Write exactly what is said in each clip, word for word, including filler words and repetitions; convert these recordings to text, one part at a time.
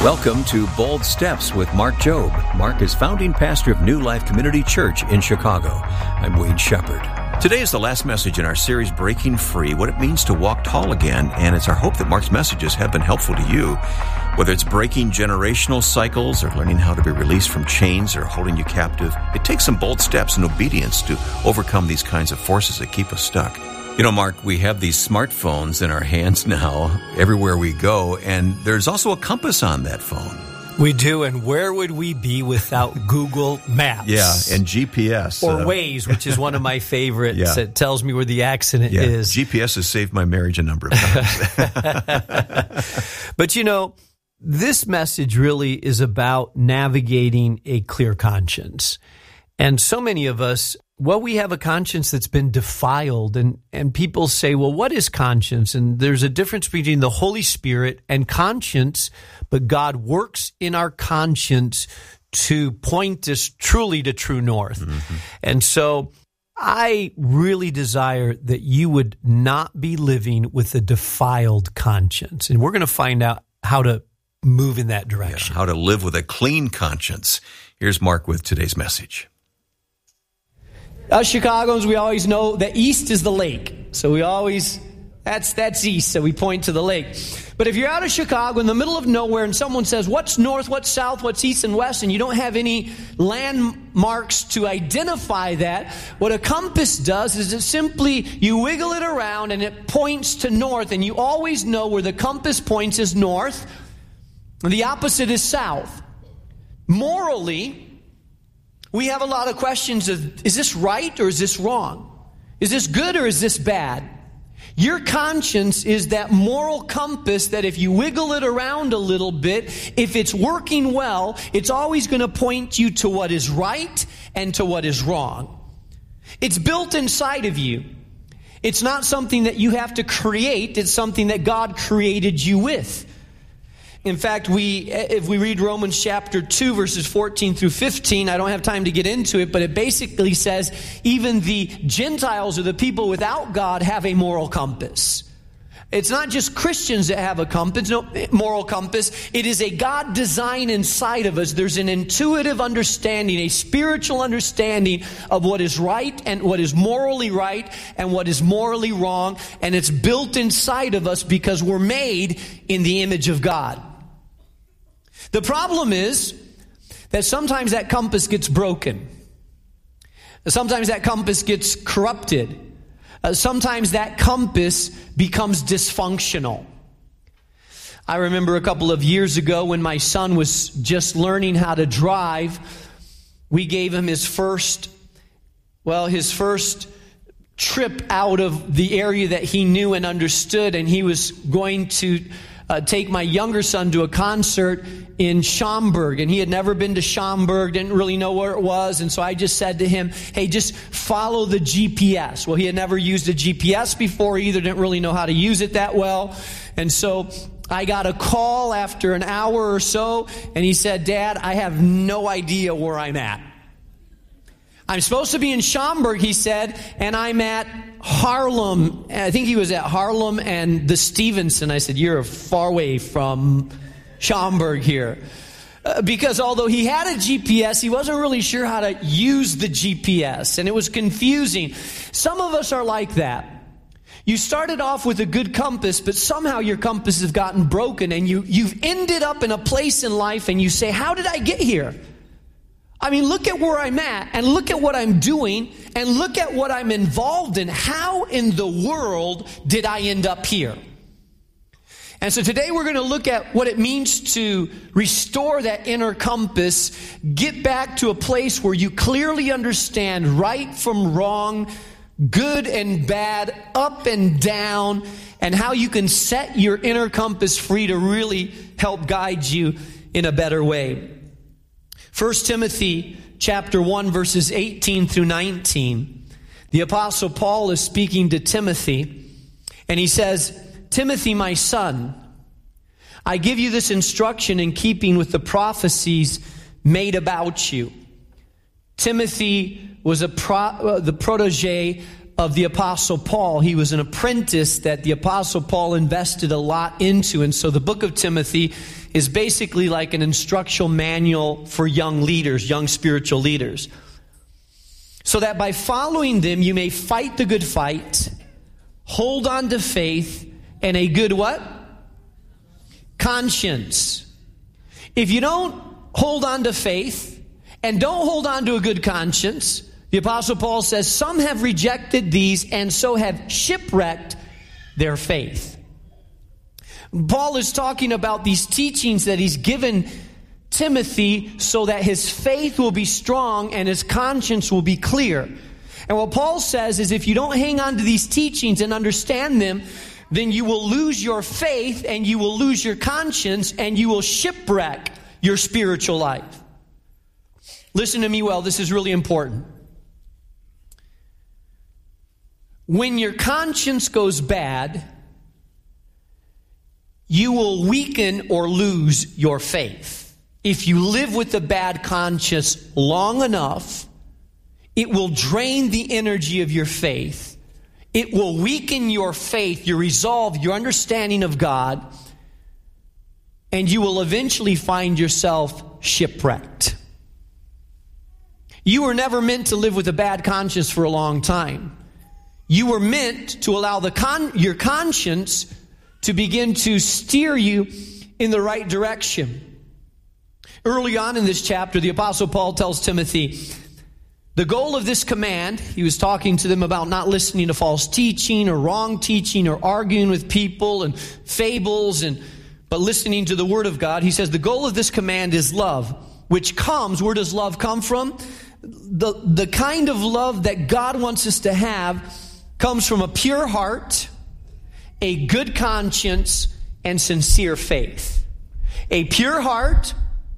Welcome to Bold Steps with Mark Jobe. Mark is founding pastor of New Life Community Church in Chicago. I'm Wade Shepard. Today is the last message in our series, Breaking Free, what it means to walk tall again, and it's our hope that Mark's messages have been helpful to you. Whether it's breaking generational cycles or learning how to be released from chains or holding you captive, it takes some bold steps and obedience to overcome these kinds of forces that keep us stuck. You know, Mark, we have these smartphones in our hands now everywhere we go, and there's also a compass on that phone. We do, and where would we be without Google Maps? Yeah, and G P S. Or uh, Waze, which is one of my favorites. Yeah. It tells me where the accident yeah, is. G P S has saved my marriage a number of times. But you know, this message really is about navigating a clear conscience. And so many of us, well, we have a conscience that's been defiled, and, and people say, well, what is conscience? And there's a difference between the Holy Spirit and conscience, but God works in our conscience to point us truly to true north. Mm-hmm. And so I really desire that you would not be living with a defiled conscience. And we're going to find out how to move in that direction. Yeah, how to live with a clean conscience. Here's Mark with today's message. Us Chicagoans, we always know that east is the lake. So we always, that's that's east, so we point to the lake. But if you're out of Chicago in the middle of nowhere and someone says, what's north, what's south, what's east and west, and you don't have any landmarks to identify that, what a compass does is it simply, you wiggle it around and it points to north, and you always know where the compass points is north, and the opposite is south. Morally, we have a lot of questions of, is this right or is this wrong? Is this good or is this bad? Your conscience is that moral compass that if you wiggle it around a little bit, if it's working well, it's always going to point you to what is right and to what is wrong. It's built inside of you. It's not something that you have to create. It's something that God created you with. In fact, we, if we read Romans chapter two, verses fourteen through fifteen, I don't have time to get into it, but it basically says even the Gentiles or the people without God have a moral compass. It's not just Christians that have a compass, no moral compass. It is a God design inside of us. There's an intuitive understanding, a spiritual understanding of what is right and what is morally right and what is morally wrong. And it's built inside of us because we're made in the image of God. The problem is that sometimes that compass gets broken. Sometimes that compass gets corrupted. Uh, sometimes that compass becomes dysfunctional. I remember a couple of years ago when my son was just learning how to drive, we gave him his first, well, his first trip out of the area that he knew and understood, and he was going to Uh, take my younger son to a concert in Schaumburg, and he had never been to Schaumburg, didn't really know where it was, and so I just said to him, hey, just follow the G P S. Well, he had never used a G P S before either, didn't really know how to use it that well, and so I got a call after an hour or so, and he said, Dad, I have no idea where I'm at. I'm supposed to be in Schaumburg, he said, and I'm at Harlem. I think he was at Harlem and the Stevenson. I said, you're far away from Schaumburg here. Uh, because although he had a G P S, he wasn't really sure how to use the G P S, and it was confusing. Some of us are like that. You started off with a good compass, but somehow your compass has gotten broken, and you, you've ended up in a place in life, and you say, how did I get here? I mean, look at where I'm at, and look at what I'm doing, and look at what I'm involved in. How in the world did I end up here? And so today we're going to look at what it means to restore that inner compass, get back to a place where you clearly understand right from wrong, good and bad, up and down, and how you can set your inner compass free to really help guide you in a better way. First Timothy chapter one, verses eighteen through nineteen. The Apostle Paul is speaking to Timothy, and he says, Timothy, my son, I give you this instruction in keeping with the prophecies made about you. Timothy was a pro, uh, the protege of the Apostle Paul. He was an apprentice that the Apostle Paul invested a lot into. And so the book of Timothy is basically like an instructional manual for young leaders, young spiritual leaders. So that by following them, you may fight the good fight, hold on to faith, and a good what? Conscience. If you don't hold on to faith and don't hold on to a good conscience, the Apostle Paul says, some have rejected these and so have shipwrecked their faith. Paul is talking about these teachings that he's given Timothy so that his faith will be strong and his conscience will be clear. And what Paul says is if you don't hang on to these teachings and understand them, then you will lose your faith and you will lose your conscience and you will shipwreck your spiritual life. Listen to me well, this is really important. When your conscience goes bad, you will weaken or lose your faith. If you live with a bad conscience long enough, it will drain the energy of your faith. It will weaken your faith, your resolve, your understanding of God, and you will eventually find yourself shipwrecked. You were never meant to live with a bad conscience for a long time. You were meant to allow the con- your conscience to begin to steer you in the right direction. Early on in this chapter, the Apostle Paul tells Timothy, the goal of this command, he was talking to them about not listening to false teaching or wrong teaching or arguing with people and fables, and but listening to the Word of God. He says the goal of this command is love, which comes, where does love come from? The, the kind of love that God wants us to have comes from a pure heart, a good conscience, and sincere faith. A pure heart,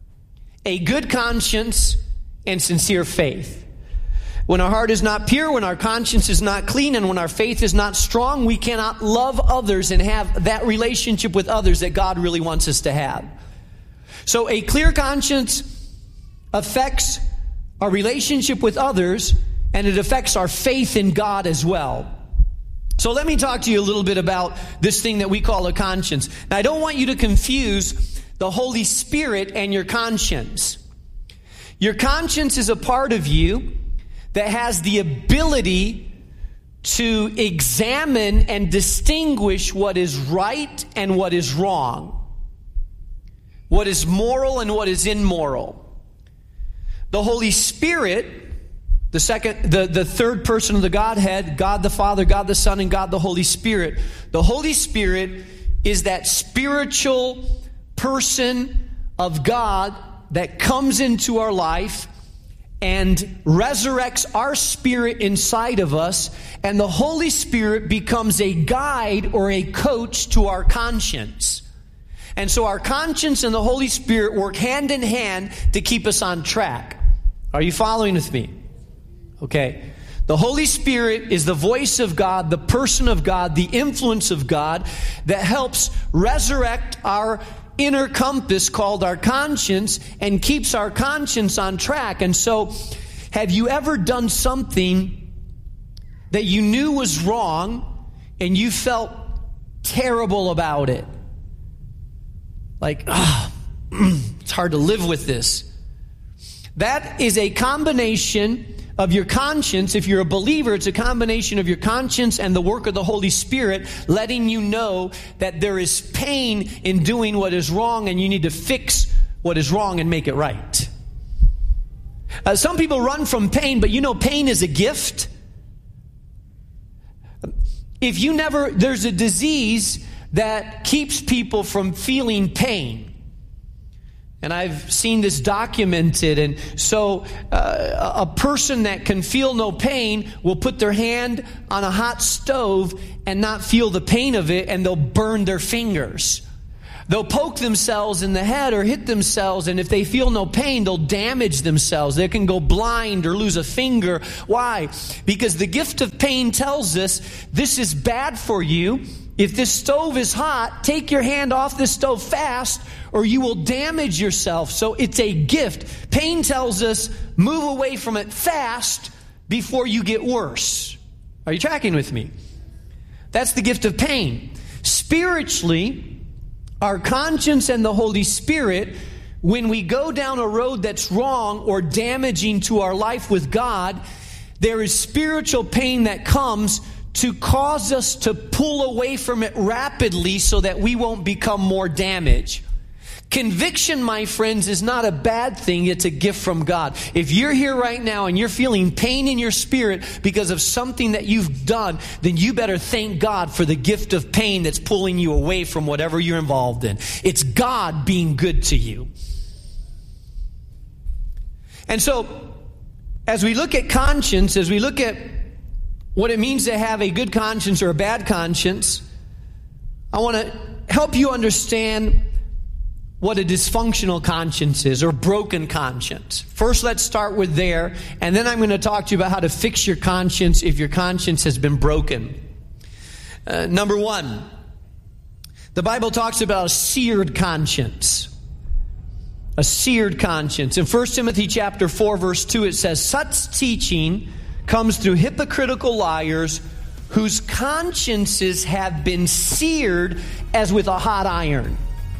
a good conscience, and sincere faith. When our heart is not pure, when our conscience is not clean, and when our faith is not strong, we cannot love others and have that relationship with others that God really wants us to have. So a clear conscience affects our relationship with others, and it affects our faith in God as well. So let me talk to you a little bit about this thing that we call a conscience. Now, I don't want you to confuse the Holy Spirit and your conscience. Your conscience is a part of you that has the ability to examine and distinguish what is right and what is wrong, what is moral and what is immoral. The Holy Spirit, the second, the, the third person of the Godhead, God the Father, God the Son, and God the Holy Spirit. The Holy Spirit is that spiritual person of God that comes into our life and resurrects our spirit inside of us, and the Holy Spirit becomes a guide or a coach to our conscience. And so our conscience and the Holy Spirit work hand in hand to keep us on track. Are you following with me? Okay. The Holy Spirit is the voice of God, the person of God, the influence of God that helps resurrect our inner compass called our conscience and keeps our conscience on track. And so, have you ever done something that you knew was wrong and you felt terrible about it? Like, ah, oh, it's hard to live with this. That is a combination of your conscience. If you're a believer, it's a combination of your conscience and the work of the Holy Spirit letting you know that there is pain in doing what is wrong and you need to fix what is wrong and make it right. Uh, some people run from pain, but you know pain is a gift. If you never, there's a disease that keeps people from feeling pain. And I've seen this documented. And so uh, a person that can feel no pain will put their hand on a hot stove and not feel the pain of it, and they'll burn their fingers. They'll poke themselves in the head or hit themselves, and if they feel no pain, they'll damage themselves. They can go blind or lose a finger. Why? Because the gift of pain tells us this is bad for you. If this stove is hot, take your hand off this stove fast, or you will damage yourself. So it's a gift. Pain tells us move away from it fast before you get worse. Are you tracking with me? That's the gift of pain. Spiritually, our conscience and the Holy Spirit, when we go down a road that's wrong or damaging to our life with God, there is spiritual pain that comes to cause us to pull away from it rapidly so that we won't become more damaged. Conviction, my friends, is not a bad thing. It's a gift from God. If you're here right now and you're feeling pain in your spirit because of something that you've done, then you better thank God for the gift of pain that's pulling you away from whatever you're involved in. It's God being good to you. And so, as we look at conscience, as we look at what it means to have a good conscience or a bad conscience, I want to help you understand what a dysfunctional conscience is, or broken conscience. First, let's start with there, and then I'm going to talk to you about how to fix your conscience if your conscience has been broken. Uh, number one, the Bible talks about a seared conscience. A seared conscience. In First Timothy chapter four, verse two, it says, "Such teaching comes through hypocritical liars whose consciences have been seared as with a hot iron."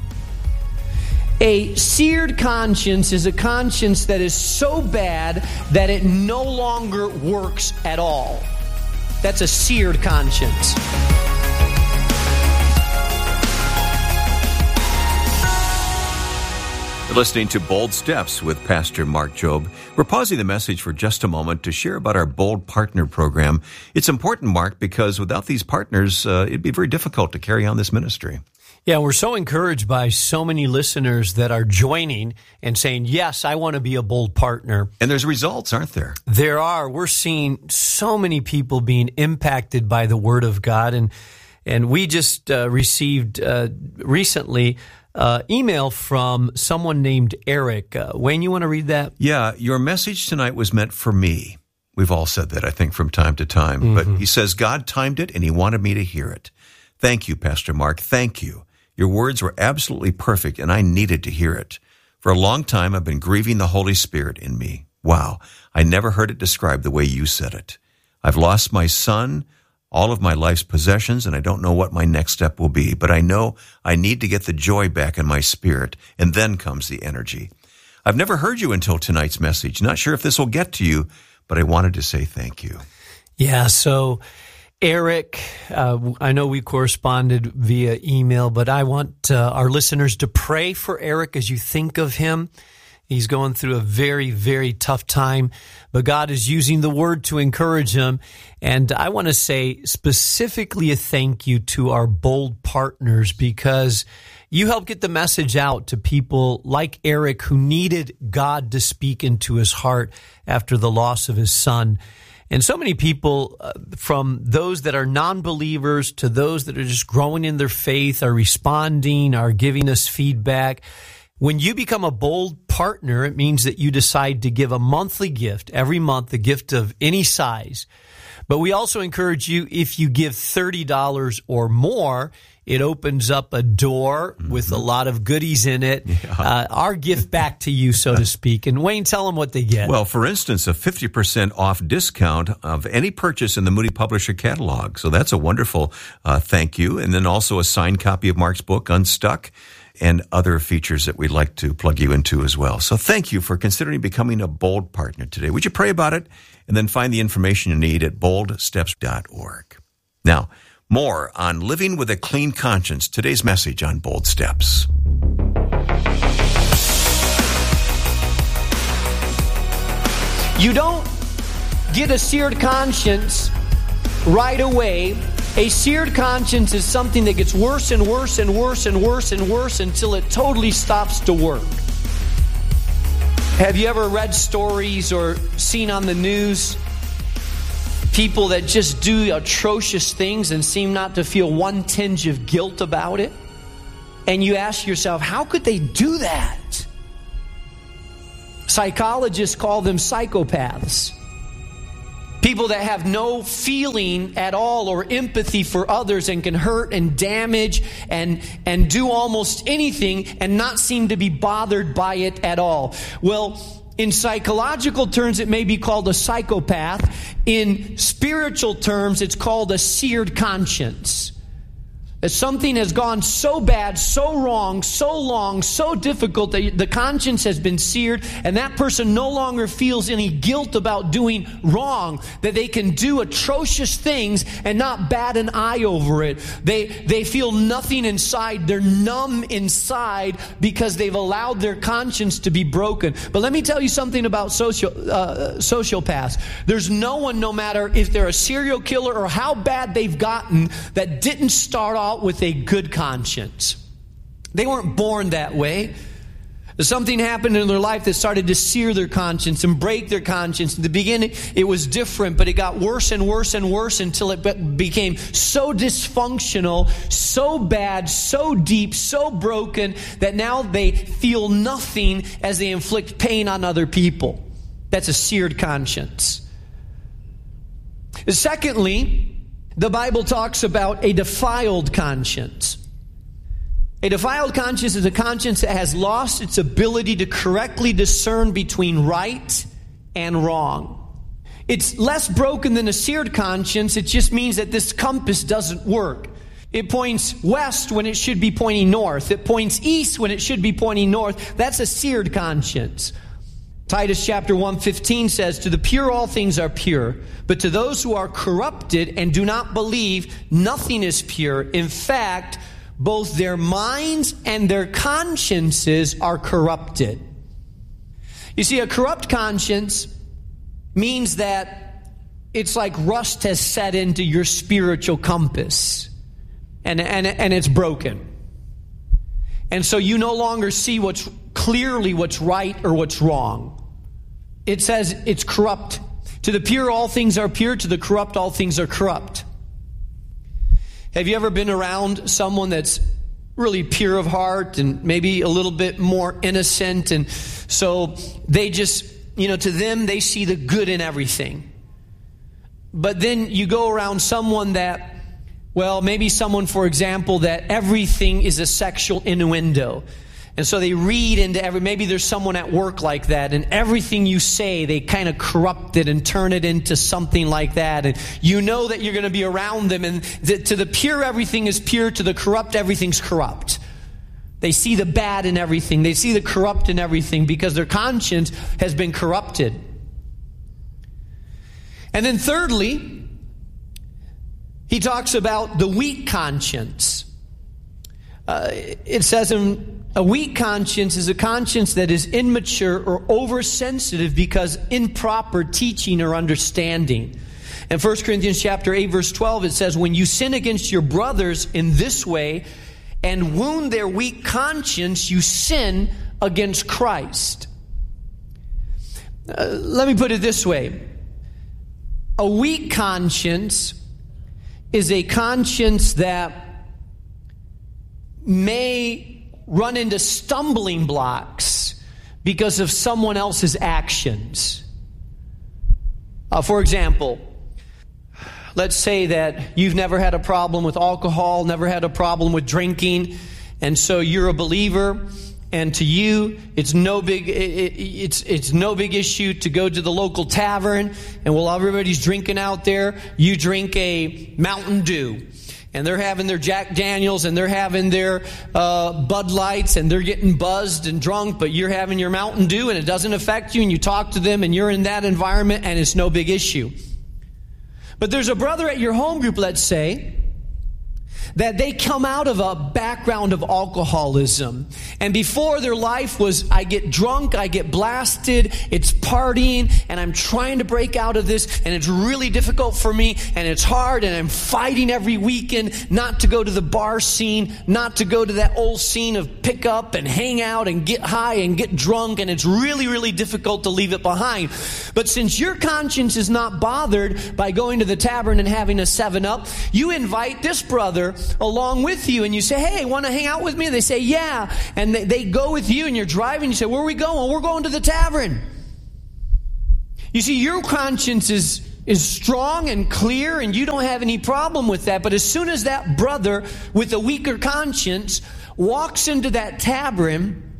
A seared conscience is a conscience that is so bad that it no longer works at all. That's a seared conscience. You're listening to Bold Steps with Pastor Mark Jobe. We're pausing the message for just a moment to share about our Bold Partner Program. It's important, Mark, because without these partners, uh, it'd be very difficult to carry on this ministry. Yeah, we're so encouraged by so many listeners that are joining and saying, yes, I want to be a bold partner. And there's results, aren't there? There are. We're seeing so many people being impacted by the Word of God. And and we just uh, received uh, recently uh, email from someone named Eric. Uh, Wayne, you want to read that? Yeah, your message tonight was meant for me. We've all said that, I think, from time to time. Mm-hmm. But he says God timed it and he wanted me to hear it. Thank you, Pastor Mark. Thank you. Your words were absolutely perfect, and I needed to hear it. For a long time, I've been grieving the Holy Spirit in me. Wow, I never heard it described the way you said it. I've lost my son, all of my life's possessions, and I don't know what my next step will be, but I know I need to get the joy back in my spirit, and then comes the energy. I've never heard you until tonight's message. Not sure if this will get to you, but I wanted to say thank you. Yeah, so Eric, uh, I know we corresponded via email, but I want uh, our listeners to pray for Eric as you think of him. He's going through a very, very tough time, but God is using the Word to encourage him. And I want to say specifically a thank you to our bold partners, because you help get the message out to people like Eric who needed God to speak into his heart after the loss of his son. And so many people, uh, from those that are non-believers to those that are just growing in their faith, are responding, are giving us feedback. When you become a bold partner, it means that you decide to give a monthly gift, every month, a gift of any size. But we also encourage you, if you give thirty dollars or more, it opens up a door mm-hmm. with a lot of goodies in it. Yeah. Uh, our gift back to you, so to speak. And Wayne, tell them what they get. Well, for instance, a fifty percent off discount of any purchase in the Moody Publisher catalog. So that's a wonderful uh, thank you. And then also a signed copy of Mark's book, Unstuck, and other features that we'd like to plug you into as well. So thank you for considering becoming a bold partner today. Would you pray about it? And then find the information you need at bold steps dot org. Now, more on living with a clean conscience. Today's message on Bold Steps. You don't get a seared conscience right away. A seared conscience is something that gets worse and worse and worse and worse and worse until it totally stops to work. Have you ever read stories or seen on the news people that just do atrocious things and seem not to feel one tinge of guilt about it? And you ask yourself, how could they do that? Psychologists call them psychopaths. People that have no feeling at all or empathy for others and can hurt and damage and, and do almost anything and not seem to be bothered by it at all. Well, in psychological terms, it may be called a psychopath. In spiritual terms, it's called a seared conscience. That something has gone so bad, so wrong, so long, so difficult that the conscience has been seared, and that person no longer feels any guilt about doing wrong, that they can do atrocious things and not bat an eye over it. They, they feel nothing inside. They're numb inside because they've allowed their conscience to be broken. But let me tell you something about social, uh, sociopaths. There's no one, no matter if they're a serial killer or how bad they've gotten, that didn't start off with a good conscience. They weren't born that way. Something happened in their life that started to sear their conscience and break their conscience. In the beginning, it was different, but it got worse and worse and worse until it be- became so dysfunctional, so bad, so deep, so broken that now they feel nothing as they inflict pain on other people. That's a seared conscience. Secondly, the Bible talks about a defiled conscience. A defiled conscience is a conscience that has lost its ability to correctly discern between right and wrong. It's less broken than a seared conscience. It just means that this compass doesn't work. It points west when it should be pointing north. It points east when it should be pointing north. That's a seared conscience. Titus chapter one fifteen says, "To the pure all things are pure, but to those who are corrupted and do not believe, nothing is pure. In fact, both their minds and their consciences are corrupted." You see, a corrupt conscience means that it's like rust has set into your spiritual compass, and, and, and it's broken. And so you no longer see what's clearly what's right or what's wrong. It says it's corrupt. To the pure, all things are pure. To the corrupt, all things are corrupt. Have you ever been around someone that's really pure of heart and maybe a little bit more innocent? And so they just, you know, to them, they see the good in everything. But then you go around someone that, well, maybe someone, for example, that everything is a sexual innuendo. And so they read into every, maybe there's someone at work like that, and everything you say, they kind of corrupt it and turn it into something like that. And you know that you're going to be around them, and the, to the pure, everything is pure. To the corrupt, everything's corrupt. They see the bad in everything. They see the corrupt in everything because their conscience has been corrupted. And then thirdly, he talks about the weak conscience. Uh, it says in a weak conscience is a conscience that is immature or oversensitive because improper teaching or understanding. In First Corinthians chapter eight, verse twelve, it says, "When you sin against your brothers in this way and wound their weak conscience, you sin against Christ." Uh, let me put it this way. A weak conscience is a conscience that may run into stumbling blocks because of someone else's actions. Uh, for example, let's say that you've never had a problem with alcohol, never had a problem with drinking, and so you're a believer, and to you, it's no big it, it, it's it's no big issue to go to the local tavern, and while everybody's drinking out there, you drink a Mountain Dew. And they're having their Jack Daniels, and they're having their uh, Bud Lights, and they're getting buzzed and drunk, but you're having your Mountain Dew, and it doesn't affect you, and you talk to them, and you're in that environment, and it's no big issue. But there's a brother at your home group, let's say, that they come out of a background of alcoholism. And before, their life was, I get drunk, I get blasted, it's partying, and I'm trying to break out of this, and it's really difficult for me, and it's hard, and I'm fighting every weekend not to go to the bar scene, not to go to that old scene of pick up and hang out and get high and get drunk, and it's really, really difficult to leave it behind. But since your conscience is not bothered by going to the tavern and having a seven up, you invite this brother along with you, and you say, "Hey, want to hang out with me?" They say, "Yeah." And they, they go with you, and you're driving. You say, "Where are we going?" "We're going to the tavern." You see, your conscience is, is strong and clear, and you don't have any problem with that. But as soon as that brother with a weaker conscience walks into that tavern,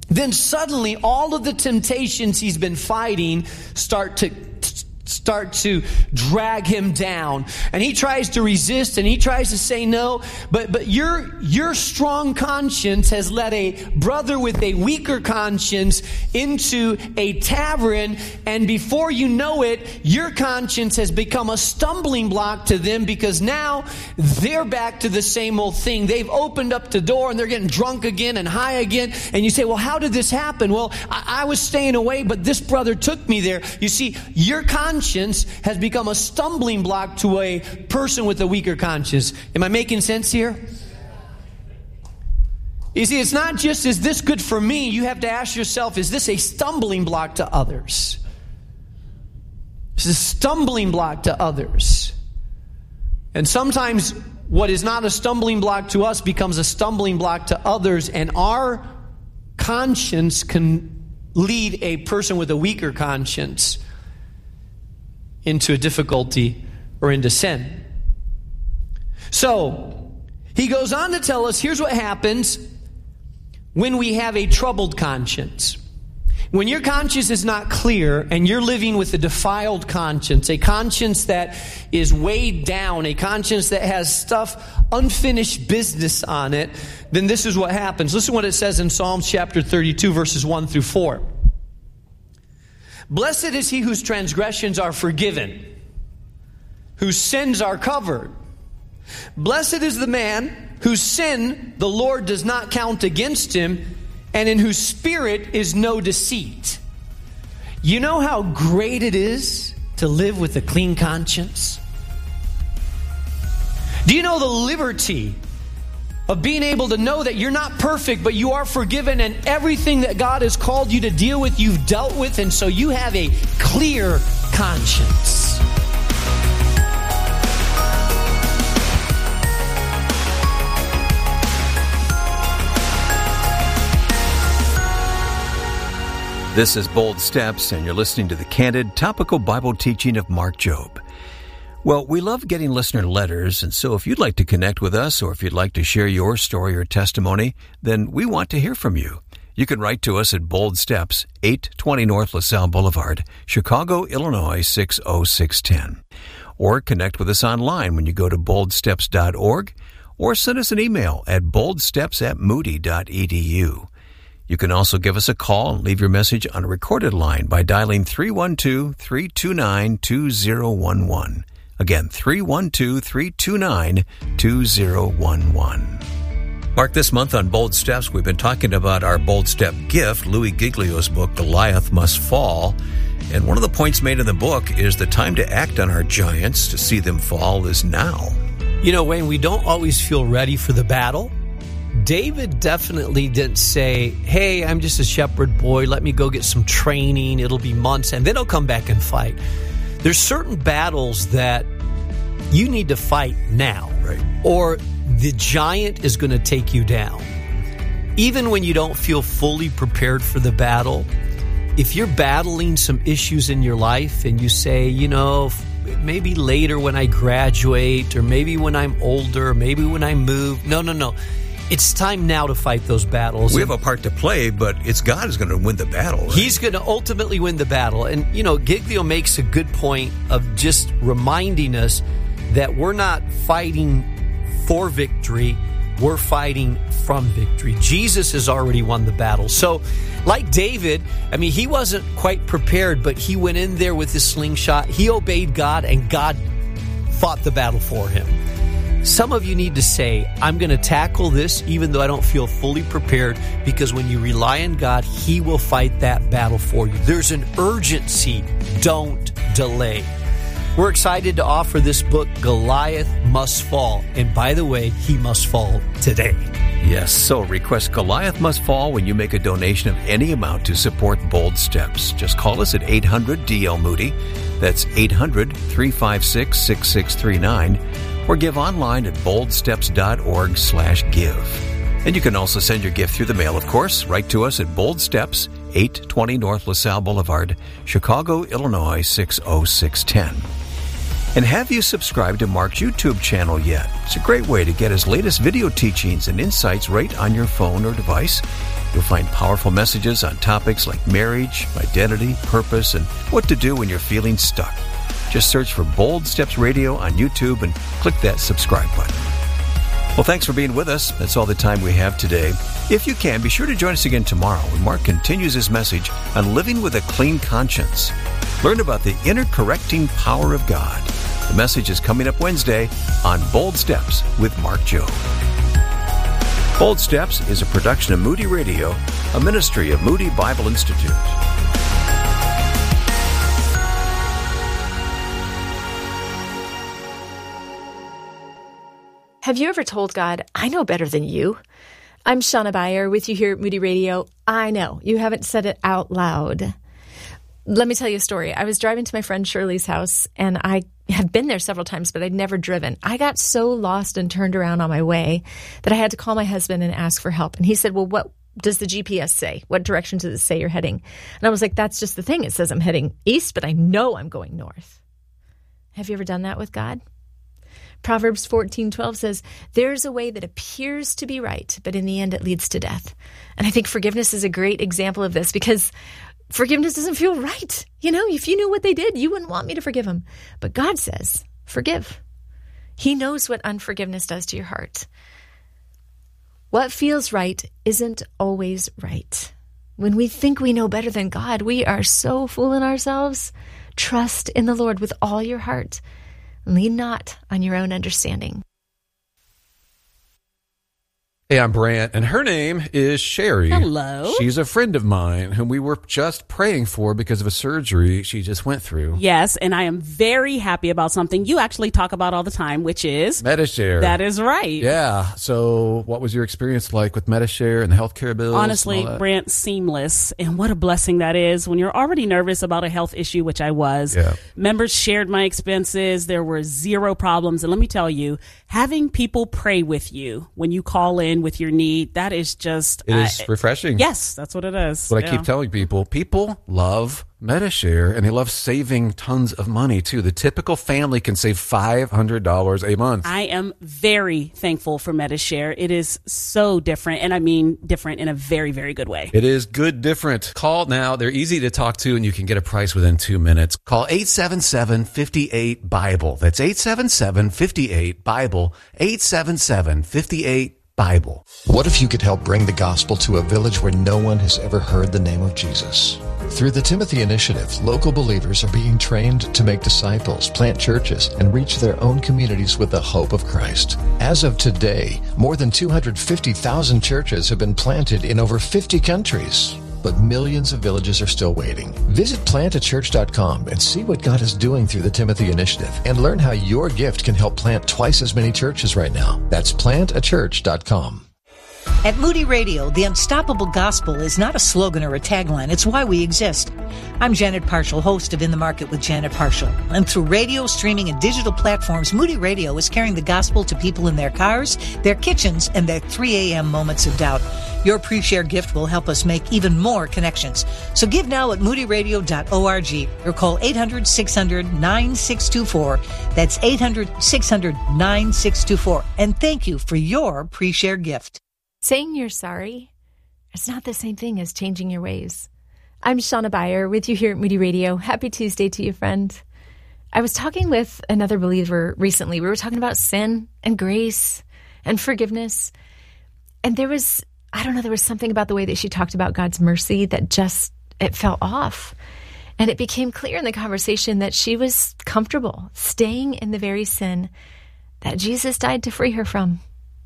then suddenly all of the temptations he's been fighting start to start to drag him down, and he tries to resist and he tries to say no, but but your your strong conscience has led a brother with a weaker conscience into a tavern, and before you know it, your conscience has become a stumbling block to them, because now they're back to the same old thing. They've opened up the door and they're getting drunk again and high again, and you say, well, how did this happen? Well, I, I was staying away, but this brother took me there. You see, your conscience has become a stumbling block to a person with a weaker conscience. Am I making sense here? You see, it's not just, is this good for me? You have to ask yourself, is this a stumbling block to others? It's a stumbling block to others. And sometimes what is not a stumbling block to us becomes a stumbling block to others, and our conscience can lead a person with a weaker conscience into a difficulty or into sin. So, he goes on to tell us, here's what happens when we have a troubled conscience. When your conscience is not clear and you're living with a defiled conscience, a conscience that is weighed down, a conscience that has stuff, unfinished business on it, then this is what happens. Listen to what it says in Psalms chapter thirty-two, verses one through four. Blessed is he whose transgressions are forgiven, whose sins are covered. Blessed is the man whose sin the Lord does not count against him, and in whose spirit is no deceit. You know how great it is to live with a clean conscience? Do you know the liberty of being able to know that you're not perfect, but you are forgiven, and everything that God has called you to deal with, you've dealt with, and so you have a clear conscience. This is Bold Steps, and you're listening to the candid, topical Bible teaching of Mark Jobe. Well, we love getting listener letters, and so if you'd like to connect with us, or if you'd like to share your story or testimony, then we want to hear from you. You can write to us at Bold Steps, eight twenty North LaSalle Boulevard, Chicago, Illinois, six oh six one oh. Or connect with us online when you go to bold steps dot org, or send us an email at boldsteps at moody dot e d u. You can also give us a call and leave your message on a recorded line by dialing three one two, three two nine, two zero one one. Again, three one two, three two nine, two zero one one. Mark, this month on Bold Steps, we've been talking about our Bold Step gift, Louis Giglio's book, Goliath Must Fall. And one of the points made in the book is the time to act on our giants, to see them fall, is now. You know, Wayne, we don't always feel ready for the battle. David definitely didn't say, hey, I'm just a shepherd boy, let me go get some training, it'll be months, and then I'll come back and fight. There's certain battles that you need to fight now, right? Or the giant is going to take you down. Even when you don't feel fully prepared for the battle, if you're battling some issues in your life and you say, you know, maybe later when I graduate, or maybe when I'm older, maybe when I move. No, no, no. It's time now to fight those battles. We have a part to play, but it's God who's going to win the battle. Right? He's going to ultimately win the battle. And, you know, Giglio makes a good point of just reminding us that we're not fighting for victory. We're fighting from victory. Jesus has already won the battle. So, like David, I mean, he wasn't quite prepared, but he went in there with his slingshot. He obeyed God, and God fought the battle for him. Some of you need to say, I'm going to tackle this even though I don't feel fully prepared, because when you rely on God, He will fight that battle for you. There's an urgency. Don't delay. We're excited to offer this book, Goliath Must Fall. And by the way, he must fall today. Yes, so request Goliath Must Fall when you make a donation of any amount to support Bold Steps. Just call us at eight hundred D L Moody. That's eight hundred, three five six, six six three nine. Or give online at boldsteps dot org slash give. And you can also send your gift through the mail, of course. Write to us at Bold Steps, eight twenty North LaSalle Boulevard, Chicago, Illinois, six oh six one oh. And have you subscribed to Mark's YouTube channel yet? It's a great way to get his latest video teachings and insights right on your phone or device. You'll find powerful messages on topics like marriage, identity, purpose, and what to do when you're feeling stuck. Just search for Bold Steps Radio on YouTube and click that subscribe button. Well, thanks for being with us. That's all the time we have today. If you can, be sure to join us again tomorrow when Mark continues his message on living with a clean conscience. Learn about the inner correcting power of God. The message is coming up Wednesday on Bold Steps with Mark Jobe. Bold Steps is a production of Moody Radio, a ministry of Moody Bible Institute. Have you ever told God, I know better than you? I'm Shauna Beyer with you here at Moody Radio. I know, you haven't said it out loud. Let me tell you a story. I was driving to my friend Shirley's house, and I have been there several times, but I'd never driven. I got so lost and turned around on my way that I had to call my husband and ask for help. And he said, well, what does the G P S say? What direction does it say you're heading? And I was like, that's just the thing. It says I'm heading east, but I know I'm going north. Have you ever done that with God? Proverbs fourteen twelve says, there's a way that appears to be right, but in the end it leads to death. And I think forgiveness is a great example of this, because forgiveness doesn't feel right. You know, if you knew what they did, you wouldn't want me to forgive them. But God says, forgive. He knows what unforgiveness does to your heart. What feels right isn't always right. When we think we know better than God, we are so fooling ourselves. Trust in the Lord with all your heart. Lean not on your own understanding. Hey, I'm Brant, and her name is Sherry. Hello. She's a friend of mine whom we were just praying for because of a surgery she just went through. Yes, and I am very happy about something you actually talk about all the time, which is Medi-Share. That is right. Yeah. So what was your experience like with Medi-Share and the healthcare bills? Honestly, Brant, seamless. And what a blessing that is when you're already nervous about a health issue, which I was. Yeah. Members shared my expenses. There were zero problems. And let me tell you, having people pray with you when you call in with your need, that is just... It is uh, refreshing. Yes, that's what it is. That's what yeah. I keep telling people. People love Medi-Share, and they love saving tons of money, too. The typical family can save five hundred dollars a month. I am very thankful for Medi-Share. It is so different, and I mean different in a very, very good way. It is good different. Call now. They're easy to talk to, and you can get a price within two minutes. Call eight seven seven, five eight, BIBLE. That's eight seven seven, five eight, BIBLE. eight seven seven, five eight, BIBLE. What if you could help bring the gospel to a village where no one has ever heard the name of Jesus? Through the Timothy Initiative, local believers are being trained to make disciples, plant churches, and reach their own communities with the hope of Christ. As of today, more than two hundred fifty thousand churches have been planted in over fifty countries. But millions of villages are still waiting. Visit plant a church dot com and see what God is doing through the Timothy Initiative, and learn how your gift can help plant twice as many churches right now. That's plant a church dot com. At Moody Radio, the unstoppable gospel is not a slogan or a tagline. It's why we exist. I'm Janet Parshall, host of In the Market with Janet Parshall. And through radio, streaming, and digital platforms, Moody Radio is carrying the gospel to people in their cars, their kitchens, and their three a.m. moments of doubt. Your pre-share gift will help us make even more connections. So give now at moody radio dot org or call eight hundred, six hundred, nine six two four. That's eight hundred, six hundred, nine six two four. And thank you for your pre-share gift. Saying you're sorry is not the same thing as changing your ways. I'm Shauna Beyer with you here at Moody Radio. Happy Tuesday to you, friend. I was talking with another believer recently. We were talking about sin and grace and forgiveness. And there was, I don't know, there was something about the way that she talked about God's mercy that just, it fell off. And it became clear in the conversation that she was comfortable staying in the very sin that Jesus died to free her from.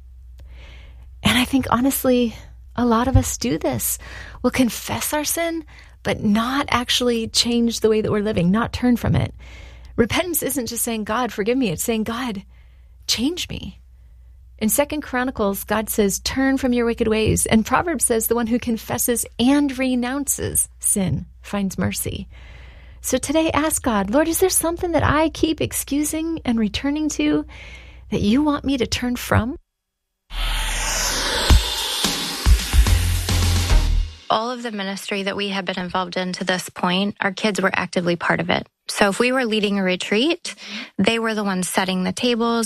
And I think, honestly, a lot of us do this. We'll confess our sin, but not actually change the way that we're living, not turn from it. Repentance isn't just saying, God, forgive me. It's saying, God, change me. In Second Chronicles, God says, turn from your wicked ways. And Proverbs says, the one who confesses and renounces sin finds mercy. So today, ask God, Lord, is there something that I keep excusing and returning to that you want me to turn from? All of the ministry that we have been involved in to this point, our kids were actively part of it. So if we were leading a retreat, they were the ones setting the tables,